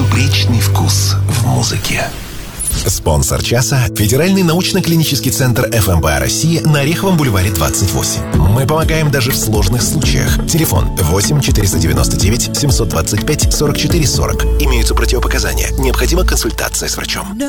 Безупречный вкус в музыке. Спонсор часа – Федеральный научно-клинический центр ФМБА России на Ореховом бульваре 28. Мы помогаем даже в сложных случаях. Телефон 8 499 725 44 40. Имеются противопоказания. Необходима консультация с врачом.